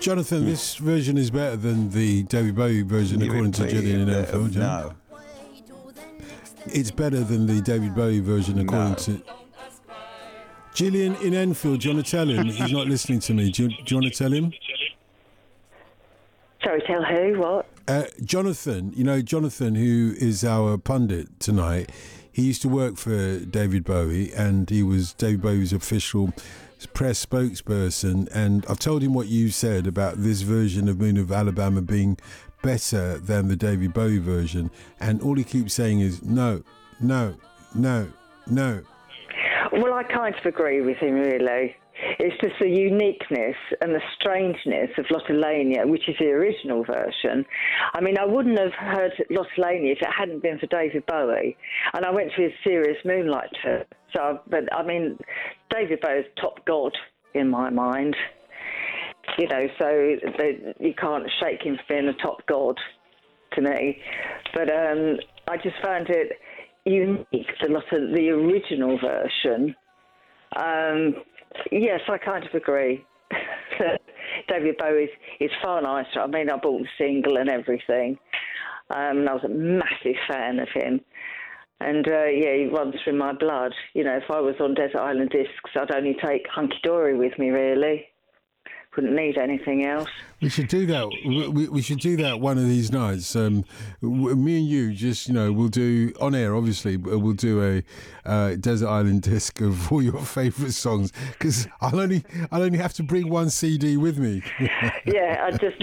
Jonathan, this version is better than the David Bowie version, according to Gillian in Enfield. No. It's better than the David Bowie version, according to Gillian in Enfield. Do you want to tell him? He's not listening to me. Do you want to tell him? Sorry, tell who? What? Jonathan. You know Jonathan, who is our pundit tonight. He used to work for David Bowie, and he was David Bowie's official press spokesperson. And I've told him what you said about this version of Moon of Alabama being better than the David Bowie version, and all he keeps saying is no, no, no, no. Well, I kind of agree with him, really. It's just the uniqueness and the strangeness of Lottolania, which is the original version. I mean, I wouldn't have heard Lottolania if it hadn't been for David Bowie. And I went to his Serious Moonlight tour. But I mean, David Bowie's top god in my mind. You know, so you can't shake him for being a top god to me. But I just found it unique, the original version. Yes, I kind of agree. David Bowie is far nicer. I mean, I bought the single and everything. And I was a massive fan of him. And, he runs through my blood. You know, if I was on Desert Island Discs, I'd only take Hunky Dory with me, really. Wouldn't need anything else. We should do that. We should do that one of these nights. Me and you, just we'll do on air. Obviously, we'll do a Desert Island disc of all your favourite songs, because I'll only have to bring one CD with me. Yeah, I just